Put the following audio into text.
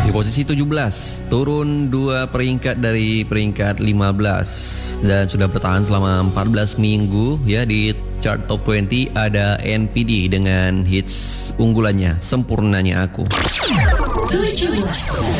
Di posisi 17, turun 2 peringkat dari peringkat 15 dan sudah bertahan selama 14 minggu ya di chart top 20. Ada NPD dengan hits unggulannya Sempurnanya Aku. 17.